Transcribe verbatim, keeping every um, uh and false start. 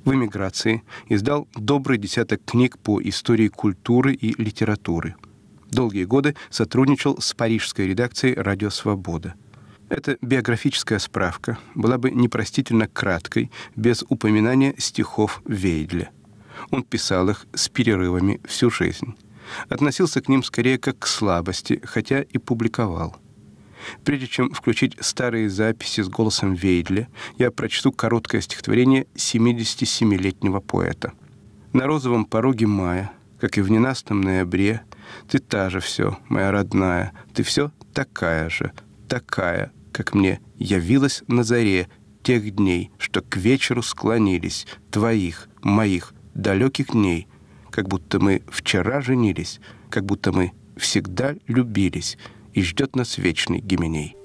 В эмиграции издал добрый десяток книг по истории культуры и литературы. Долгие годы сотрудничал с парижской редакцией «Радио Свобода». Эта биографическая справка была бы непростительно краткой, без упоминания стихов Вейдля. Он писал их с перерывами всю жизнь. Относился к ним скорее как к слабости, хотя и публиковал. Прежде чем включить старые записи с голосом Вейдля, я прочту короткое стихотворение семидесятисемилетнего поэта. «На розовом пороге мая, как и в ненастном ноябре, ты та же все, моя родная, ты все такая же, такая, как мне явилась на заре тех дней, что к вечеру склонились, твоих, моих, далеких дней, как будто мы вчера женились, как будто мы всегда любились, и ждет нас вечный Гименей».